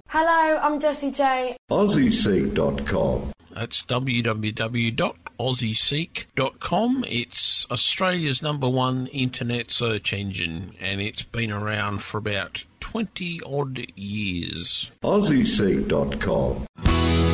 Hello, I'm Jessie J. AussieSeek.com. That's www.aussieseek.com. It's Australia's #1 internet search engine, and it's been around for about 20-odd years. AussieSeek.com.